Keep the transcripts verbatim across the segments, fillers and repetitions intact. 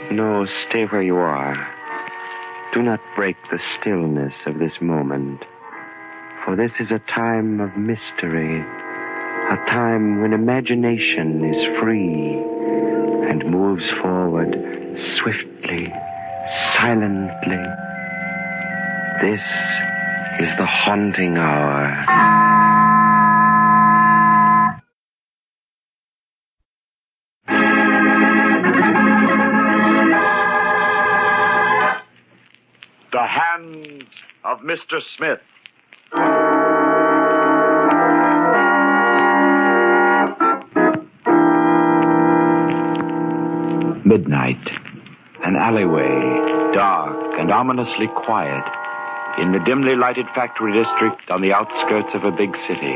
No, stay where you are. Do not break the stillness of this moment. For this is a time of mystery. A time when imagination is free and moves forward swiftly, silently. This is the haunting hour. The Hands of Mister Smith. Midnight. An alleyway, dark and ominously quiet, in the dimly lighted factory district on the outskirts of a big city.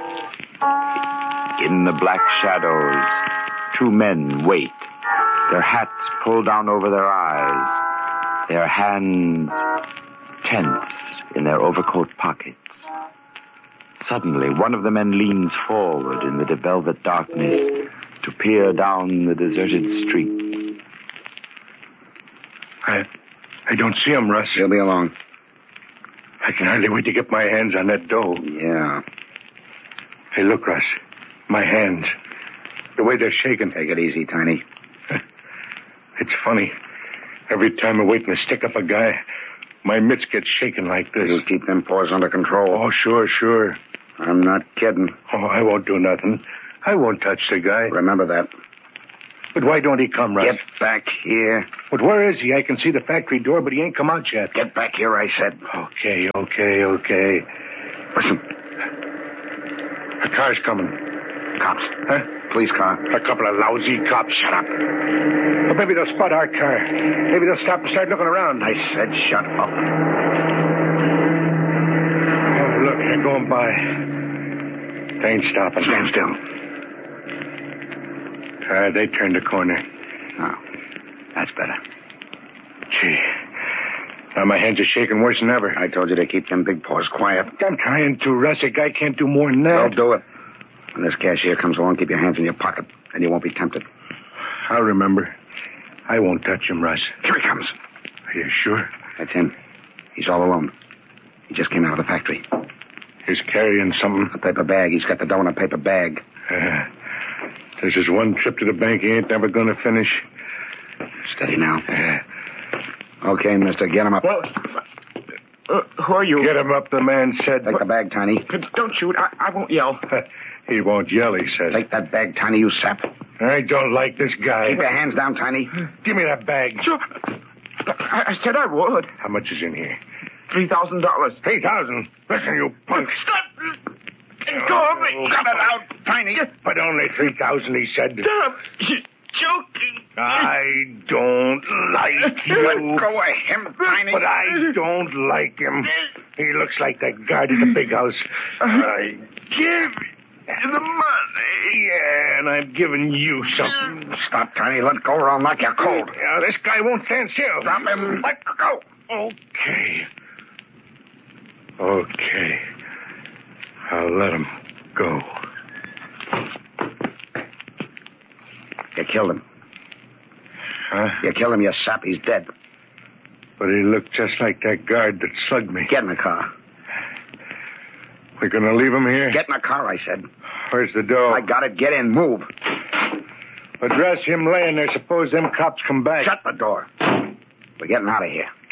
In the black shadows, two men wait, their hats pulled down over their eyes, their hands tense in their overcoat pockets. Suddenly, one of the men leans forward in the velvet darkness to peer down the deserted street. I, I don't see him, Russ. He'll be along. I can hardly wait to get my hands on that dough. Yeah. Hey, look, Russ. My hands. The way they're shaking. Take it easy, Tiny. It's funny. Every time I wait to stick up a guy, my mitts get shaking like this. You keep them paws under control. Oh, sure, sure. I'm not kidding. Oh, I won't do nothing. I won't touch the guy. Remember that. But why don't he come, Russ? Get back here. But where is he? I can see the factory door, but he ain't come out yet. Get back here, I said. Okay, okay, okay. Listen. A car's coming. Cops. Huh? Police car. A couple of lousy cops. Shut up. Or maybe they'll spot our car. Maybe they'll stop and start looking around. I said shut up. Oh, look, they're going by. They ain't stopping. Stand still. Uh, they turned the corner. Oh, that's better. Gee. Now my hands are shaking worse than ever. I told you to keep them big paws quiet. I'm trying to, Russ. A guy can't do more than that. Don't do it. When this cashier comes along, keep your hands in your pocket, and you won't be tempted. I'll remember. I won't touch him, Russ. Here he comes. Are you sure? That's him. He's all alone. He just came out of the factory. He's carrying something. A paper bag. He's got the dough in a paper bag. Uh, this is one trip to the bank he ain't never going to finish. Steady now. Uh, okay, mister, get him up. Well, uh, who are you? Get him up, the man said. Take the bag, Tiny. Don't shoot. I, I won't yell. He won't yell, he says. Take that bag, Tiny, you sap. I don't like this guy. Keep your hands down, Tiny. Give me that bag. Sure. I, I said I would. How much is in here? Three thousand dollars. Three thousand? Listen, you punk. Stop! Go of me. Cut it out, Tiny. But only three thousand, he said. Stop. You're joking. I don't like you. Let go of him, Tiny. But I don't like him. He looks like that guard at the big house. I give you the money. Yeah, and I'm giving you something. Stop, Tiny. Let go or I'll knock you cold. Yeah, this guy won't stand still. Drop him. Let go. Okay. Okay. I'll let him go. You killed him. Huh? You killed him, you sap. He's dead. But he looked just like that guard that slugged me. Get in the car. We're going to leave him here? Get in the car, I said. Where's the door? I got it. Get in. Move. Address him laying there. Suppose them cops come back. Shut the door. We're getting out of here.